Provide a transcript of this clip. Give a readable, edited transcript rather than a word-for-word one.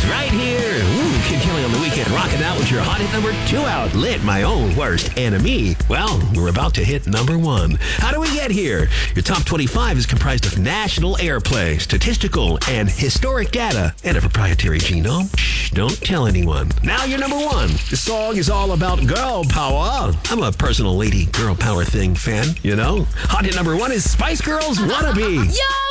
Girls, right here. Ooh, Kid Kelly on the weekend, rocking out with your hot hit number 2 outlet, My Own Worst Enemy. Well, we're about to hit number 1. How do we get here? Your top 25 is comprised of national airplay, statistical and historic data, and a proprietary genome. Shh, don't tell anyone. Now you're number 1. The song is all about girl power. I'm a personal lady girl power thing fan, you know? Hot hit number 1 is Spice Girls Wannabe. Yo!